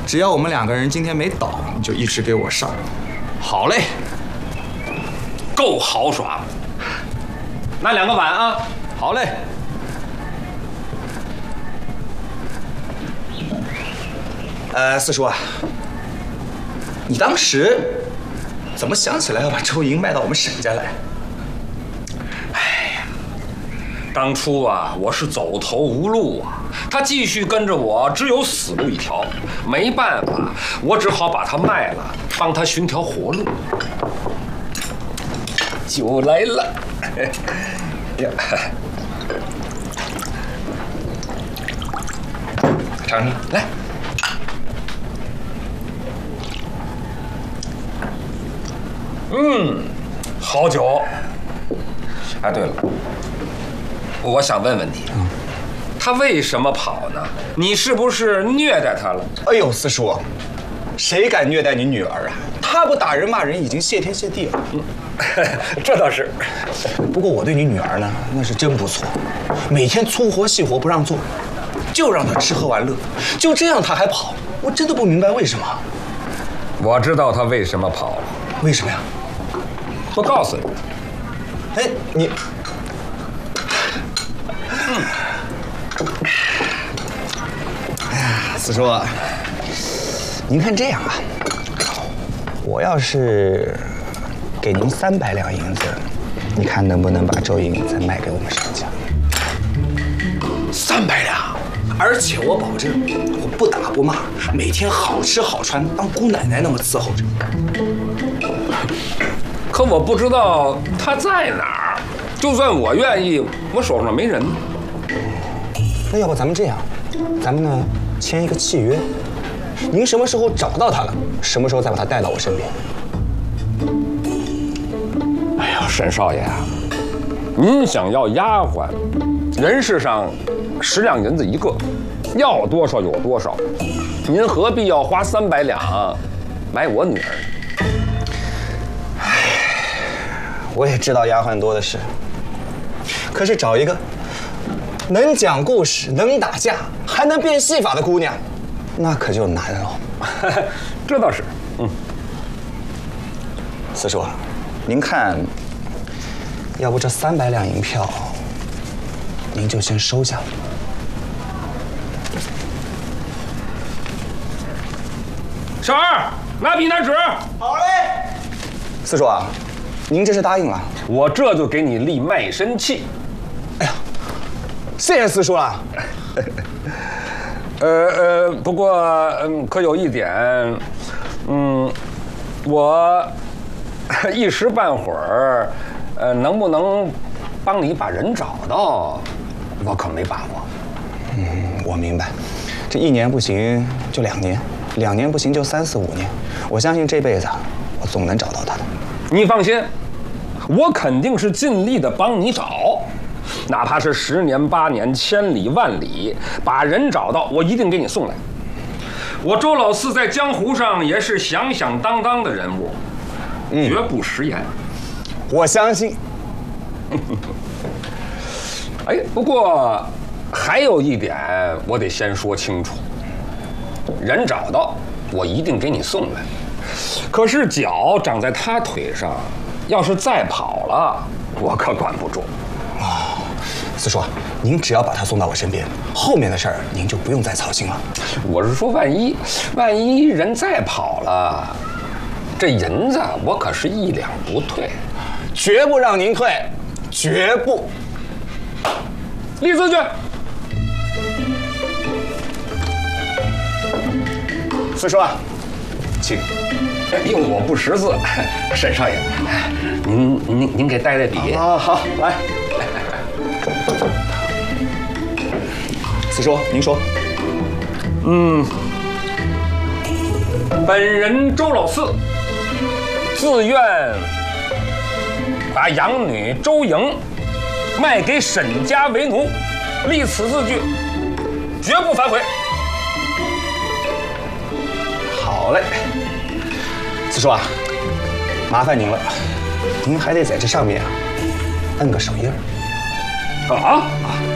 只要我们2个人今天没倒，你就一直给我上。 好嘞，够豪爽。拿2个碗啊。 好嘞。四叔啊，你当时怎么想起来要把周莹卖到我们沈家来？ 当初啊，我是走投无路啊，他继续跟着我，只有死路一条。没办法，我只好把他卖了，帮他寻条活路。酒来了，呀，尝尝，来。好酒。哎，对了。我想问问你，他为什么跑呢？你是不是虐待他了？ 哎呦，四叔，谁敢虐待你女儿啊？她不打人骂人已经谢天谢地了。 这倒是。 不过我对你女儿呢，那是真不错，每天粗活细活不让做，就让她吃喝玩乐，就这样她还跑，我真的不明白为什么。 我知道他为什么跑了。 为什么呀？ 我告诉你。 哎，你。哎呀，四叔，您看这样啊，我要是给您300两银子，你看能不能把周莹再卖给我们沈家？300两，而且我保证，我不打不骂，每天好吃好穿，当姑奶奶那么伺候着。 可我不知道他在哪儿，就算我愿意，我手上没人。 那要不咱们这样，咱们呢签一个契约，您什么时候找到他了，什么时候再把他带到我身边。 哎呀，沈少爷啊，您想要丫鬟，人世上10两银子一个，要多少有多少，您何必要花300两买我女儿？ 我也知道丫鬟多的是，可是找一个能讲故事、能打架、还能变戏法的姑娘，那可就难了。 这倒是。 四叔，您看，要不这300两银票，您就先收下。 小二，拿笔拿纸。 好嘞。四叔啊，您这是答应了？ 我这就给你立卖身契。 哎呀，谢谢四叔了。 不过可有一点，我一时半会儿，能不能帮你把人找到，我可没把握。 我明白，这1年不行就2年，2年不行就3、4、5年。我相信这辈子我总能找到他的。 你放心，我肯定是尽力的帮你找，哪怕是10年、8年、千里万里，把人找到，我一定给你送来。我周老四在江湖上也是响响当当的人物，绝不食言。 我相信。 哎，不过还有一点，我得先说清楚：人找到，我一定给你送来。可是脚长在他腿上，要是再跑了，我可管不住。 四叔，您只要把他送到我身边，后面的事儿您就不用再操心了。 我是说，万一人再跑了，这银子我可是1两不退， 绝不让您退，绝不。 立字据。 四叔啊，请。 因为我不识字，沈少爷，您给带笔。 好，来。四叔，您说。 本人周老四，自愿把养女周莹卖给沈家为奴，立此字据，绝不反悔。 好嘞。四叔啊，麻烦您了，您还得在这上面摁个手印儿。 啊！